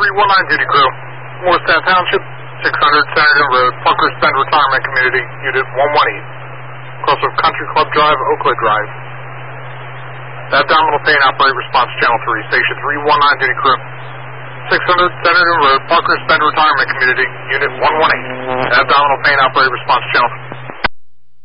319 duty crew. Morristown Township, 600 Sanderton Road, Parker's Bend Retirement Community, Unit 118. Cross of Country Club Drive, Oakland Drive. Abdominal pain, operate response channel 3. Station 319 duty crew. 600 Sanderton Road, Parker's Bend Retirement Community, Unit 118. Abdominal pain, operate response channel